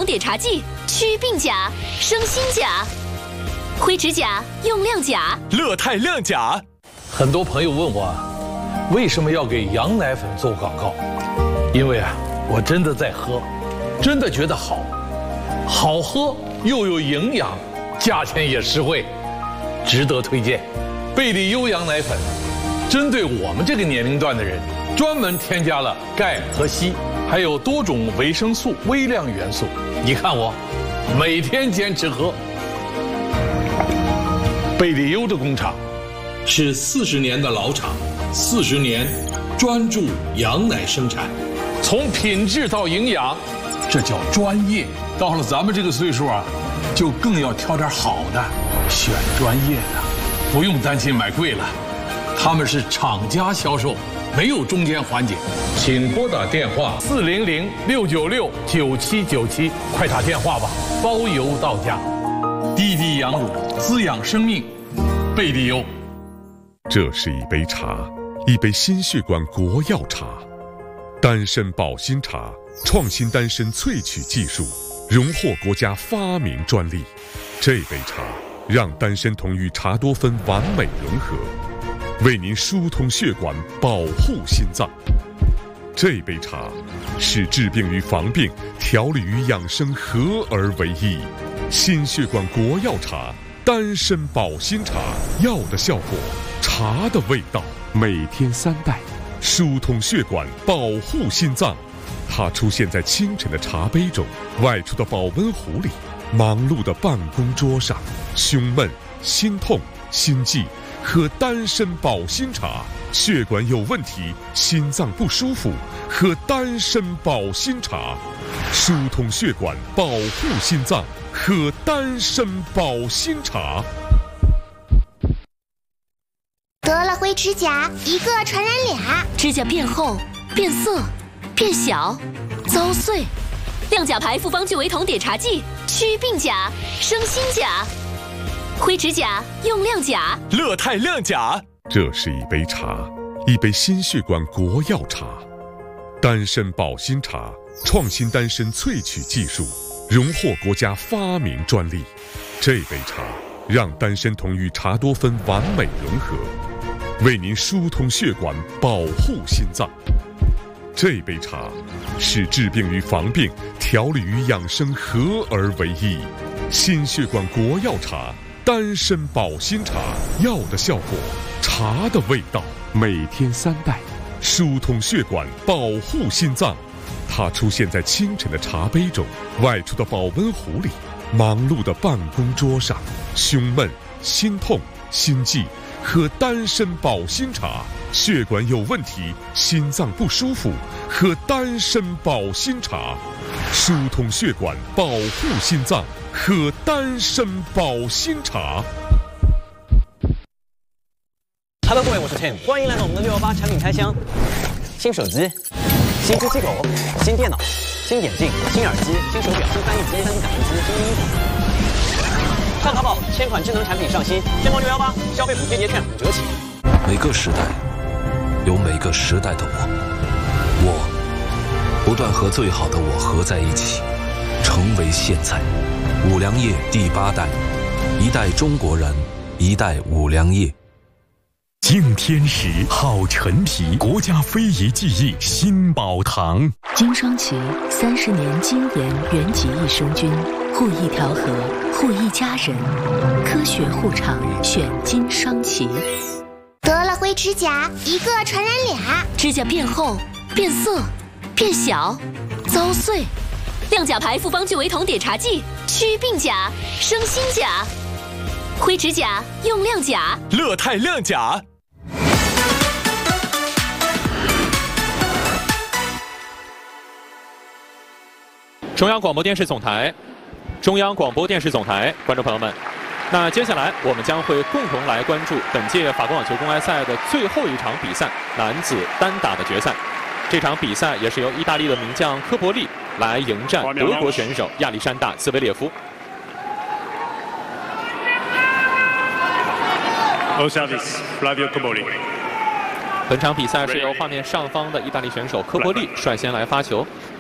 酮点茶剂，祛病甲、生新甲，灰指甲用亮甲， 乐泰亮甲。 很多朋友问我，为什么要给羊奶粉做广告？因为我真的在喝，真的觉得好喝又有营养，价钱也实惠，值得推荐。贝利优羊奶粉，针对我们这个年龄段的人，专门添加了钙和硒，还有多种维生素、微量元素。你看我，每天坚持喝。贝利优的工厂是40年的老厂，40年专注羊奶生产，从品质到营养，这叫专业。到了咱们这个岁数就更要挑点好的，选专业的，不用担心买贵了。他们是厂家销售，没有中间环节。请拨打电话400-696-9797，快打电话吧，包邮到家。滴滴羊乳，滋养生命，贝利优。 这是一杯茶，一杯心血管国药茶，丹参保心茶，创新丹参萃取技术，荣获国家发明专利。这杯茶让丹参酮与茶多酚完美融合，为您疏通血管，保护心脏。这杯茶是治病与防病、调理与养生合而为一。心血管国药茶，丹参保心茶，药的效果，茶的味道，每天3袋，疏通血管，保护心脏。它出现在清晨的茶杯中，外出的保温壶里，忙碌的办公桌上。胸闷、心痛、心悸，喝丹参保心茶。血管有问题，心脏不舒服，喝丹参保心茶。疏通血管，保护心脏，喝丹参保心茶。 得了灰指甲，一个传染俩， 指甲变厚、变色、变小、遭碎。亮甲牌复方聚维酮点茶剂，祛病甲、生新甲，灰指甲用亮甲， 乐泰亮甲。 这是一杯茶，一杯心血管国药茶，丹参保心茶，创新丹参萃取技术，荣获国家发明专利。这杯茶让丹参酮与茶多酚完美融合，为您疏通血管，保护心脏。这杯茶是治病与防病、调理与养生合而为一。心血管国药茶，丹参保心茶，药的效果，茶的味道，每天3袋，疏通血管，保护心脏。它出现在清晨的茶杯中，外出的保温壶里，忙碌的办公桌上。胸闷、心痛、心悸，喝丹参保心茶。血管有问题，心脏不舒服，喝丹参保心茶。疏通血管，保护心脏，喝丹参保心茶。 Hello， 各位，我是 Tim， 欢迎来到我们的618产品开箱。新手机、新机器狗、新电脑、新眼镜、新耳机、新手表、新翻译机、3D 打印机、新衣服。上淘宝，1000款智能产品上新，天猫618消费补贴节券5折起。 每个时代有每个时代的我不断和最好的我合在一起，成为现在。五粮液第8代，一代中国人，一代五粮液。 敬天时，好陈皮，国家非遗技艺新宝堂。 金双旗30年精研原籍益生菌，护益调和，护益家人，科学护肠，选金双旗。 得了灰指甲，一个传染俩， 指甲变厚、变色、变小、遭碎。亮甲牌复方聚维酮点茶剂，祛病甲、生新甲，灰指甲用亮甲， 乐泰亮甲。 中央广播电视总台，中央广播电视总台，观众朋友们，那接下来我们将会共同来关注本届法国网球公开赛的最后一场比赛——男子单打的决赛。这场比赛也是由意大利的名将科珀利来迎战德国选手亚历山大·兹维列夫。本场比赛是由画面上方的意大利选手科珀利率先来发球，